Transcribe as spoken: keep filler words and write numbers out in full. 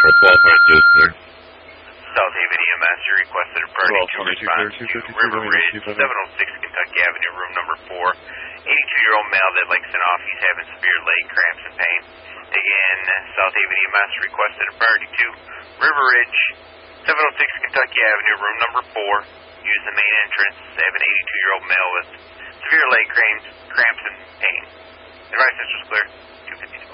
for twelve twenty-two, clear. South Haven E M S, you requested a priority to respond to River Ridge, seven oh six Kentucky Avenue, room number four. eighty-two-year-old male that likes an off. He's having severe leg cramps and pain. Again, South Haven E M S requested a priority to River Ridge, seven oh six Kentucky Avenue, room number four. Use the main entrance. They have an eighty-two-year-old male with severe leg cramps, cramps and pain. Advice, this was clear. two fifty-two.